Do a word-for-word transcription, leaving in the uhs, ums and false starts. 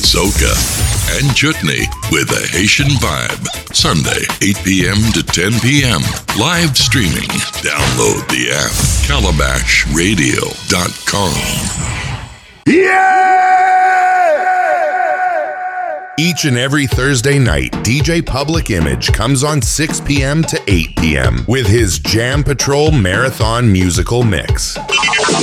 soca, and chutney with a Haitian vibe. Sunday, eight p.m. to ten p.m. Live streaming. Download the app, calabash radio dot com. Yeah! Each and every Thursday night, D J Public Image comes on six p.m. to eight p.m. with his Jam Patrol Marathon musical mix.